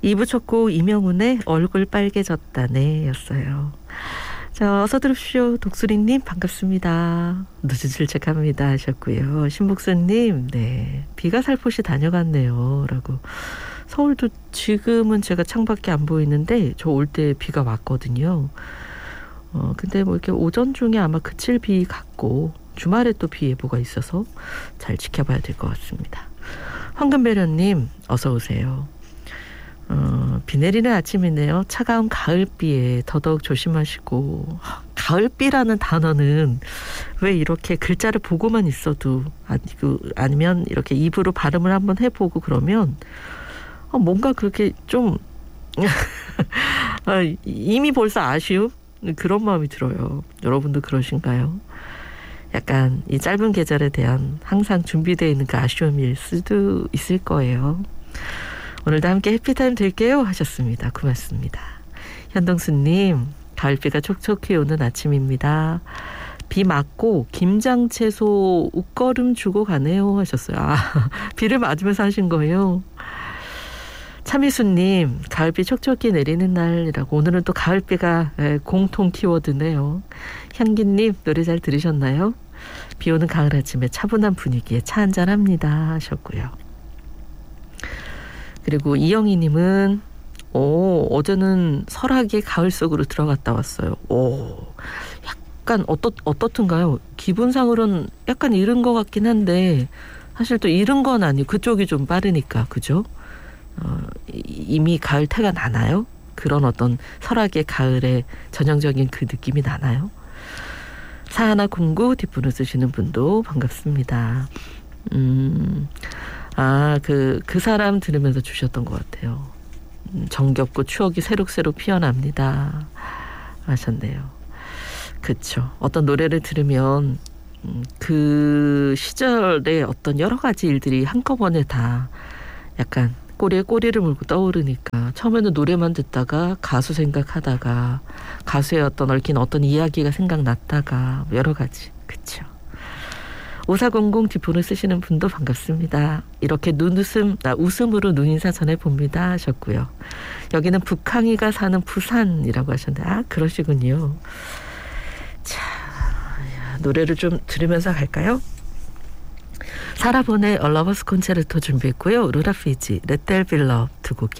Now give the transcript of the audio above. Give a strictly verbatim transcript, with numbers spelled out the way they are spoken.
이 부 첫 곡 이명훈의 얼굴 빨개졌다네 였어요. 자, 어서 들으십시오. 독수리님 반갑습니다. 누즈질책합니다 하셨고요. 신복수님, 네, 비가 살포시 다녀갔네요 라고. 서울도 지금은 제가 창밖에 안 보이는데 저 올 때 비가 왔거든요. 어 근데 뭐 이렇게 오전 중에 아마 그칠 비 같고 주말에 또 비 예보가 있어서 잘 지켜봐야 될 것 같습니다. 황금배련님 어서 오세요. 어, 비 내리는 아침이네요. 차가운 가을비에 더더욱 조심하시고. 가을비라는 단어는 왜 이렇게 글자를 보고만 있어도 아니고 아니면 이렇게 입으로 발음을 한번 해보고 그러면 어, 뭔가 그렇게 좀 아, 이미 벌써 아쉬운 그런 마음이 들어요. 여러분도 그러신가요? 약간 이 짧은 계절에 대한 항상 준비되어 있는 그 아쉬움일 수도 있을 거예요. 오늘도 함께 해피타임 될게요 하셨습니다. 고맙습니다. 현동수님, 가을비가 촉촉히 오는 아침입니다. 비 맞고 김장채소 웃거름 주고 가네요 하셨어요. 아, 비를 맞으면서 하신 거예요. 차미수님, 가을비 촉촉히 내리는 날이라고. 오늘은 또 가을비가 공통 키워드네요. 향기님, 노래 잘 들으셨나요? 비 오는 가을 아침에 차분한 분위기에 차 한잔 합니다 하셨고요. 그리고 이영희님은 오, 어제는 설하게 가을 속으로 들어갔다 왔어요. 오, 약간 어떻, 어떻든가요? 기분상으로는 약간 이른 것 같긴 한데 사실 또 이른 건 아니고 그쪽이 좀 빠르니까 그죠? 어, 이미 가을 태가 나나요? 그런 어떤 설하게 가을의 전형적인 그 느낌이 나나요? 사하나공구 뒷분을 쓰시는 분도 반갑습니다. 음... 아, 그, 그 사람 들으면서 주셨던 것 같아요. 음, 정겹고 추억이 새록새록 피어납니다 하셨네요. 그쵸. 어떤 노래를 들으면 음, 그 시절의 어떤 여러 가지 일들이 한꺼번에 다 약간 꼬리에 꼬리를 물고 떠오르니까 처음에는 노래만 듣다가 가수 생각하다가 가수의 어떤 얽힌 어떤 이야기가 생각났다가 여러 가지. 그쵸. 오사공공 뒷폰을 쓰시는 분도 반갑습니다. 이렇게 눈웃음, 아, 웃음으로 눈인사 전해봅니다 하셨고요. 여기는 북항이가 사는 부산이라고 하셨는데 아 그러시군요. 자, 노래를 좀 들으면서 갈까요? 사라본의 A Lover's Concerto 준비했고요. 루라 피지, Let There Be Love 두 곡이요.